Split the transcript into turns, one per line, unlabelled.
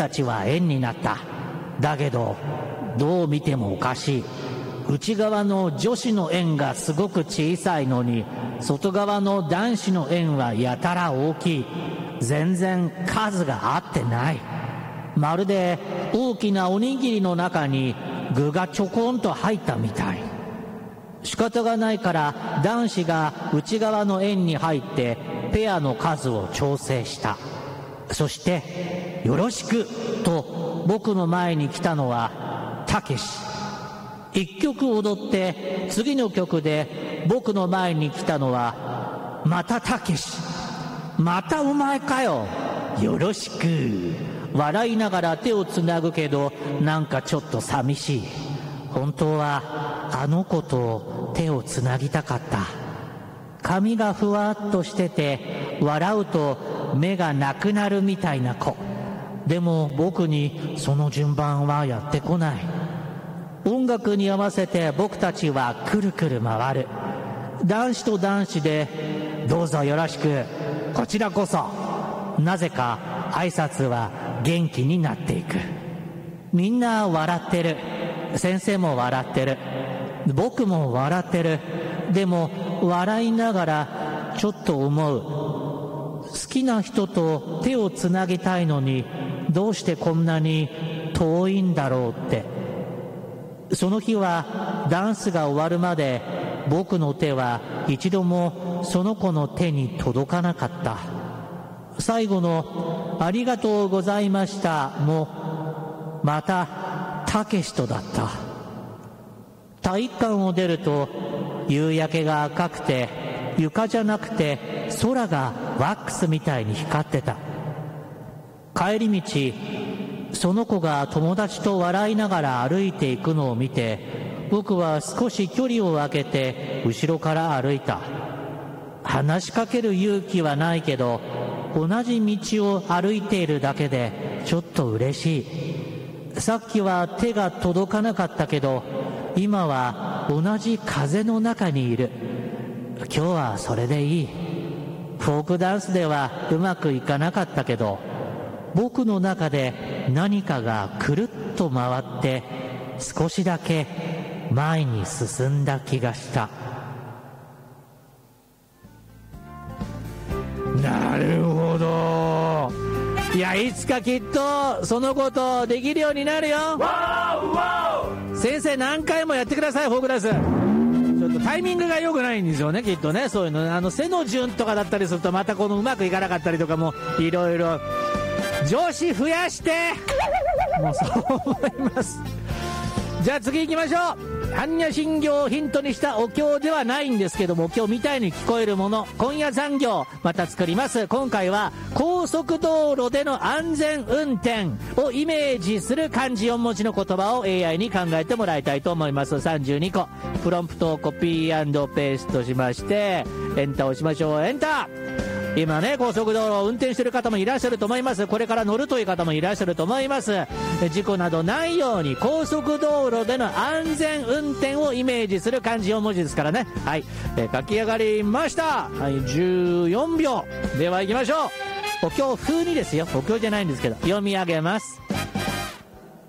たちは円になった。だけどどう見てもおかしい。内側の女子の円がすごく小さいのに、外側の男子の円はやたら大きい。全然数が合ってない。まるで大きなおにぎりの中に具がちょこんと入ったみたい。仕方がないから男子が内側の円に入ってペアの数を調整した。そしてよろしくと僕の前に来たのはたけし。一曲踊って次の曲で僕の前に来たのはまたたけし。またお前かよ、よろしく。笑いながら手をつなぐけど、なんかちょっと寂しい。本当はあの子と手をつなぎたかった。髪がふわっとしてて笑うと目がなくなるみたいな子。でも僕にその順番はやってこない。音楽に合わせて僕たちはくるくる回る。男子と男子でどうぞよろしく、こちらこそ。なぜか挨拶は元気になっていく。みんな笑ってる。先生も笑ってる。僕も笑ってる。でも笑いながらちょっと思う。好きな人と手をつなぎたいのにどうしてこんなに遠いんだろうって。その日はダンスが終わるまで僕の手は一度もその子の手に届かなかった。最後のありがとうございましたもまたたけしとだった。体育館を出ると夕焼けが赤くて床じゃなくて空がワックスみたいに光ってた。帰り道その子が友達と笑いながら歩いていくのを見て、僕は少し距離を空けて後ろから歩いた。話しかける勇気はないけど、同じ道を歩いているだけでちょっと嬉しい。さっきは手が届かなかったけど、今は同じ風の中にいる。今日はそれでいい。フォークダンスではうまくいかなかったけど、僕の中で何かがくるっと回って少しだけ前に進んだ気がした。なるほど。いや、いつかきっとそのことできるようになるよ。先生何回もやってください。フォークダンスちょっとタイミングが良くないんですよね、きっとね。そういうの背の順とかだったりするとまたこのうまくいかなかったりとかもいろいろ。女子増やしてもうそう思います。じゃあ次行きましょう。般若心経をヒントにしたお経ではないんですけども、お経みたいに聞こえるもの、今夜残業また作ります。今回は高速道路での安全運転をイメージする漢字4文字の言葉を AI に考えてもらいたいと思います。32個プロンプトをコピー&ペーストしましてエンターを押しましょう。エンター。今ね、高速道路を運転している方もいらっしゃると思います。これから乗るという方もいらっしゃると思います。事故などないように高速道路での安全運転をイメージする漢字4文字ですからね。はい、書き上がりました。はい、14秒では行きましょう。お経風にですよ、お経じゃないんですけど読み上げます。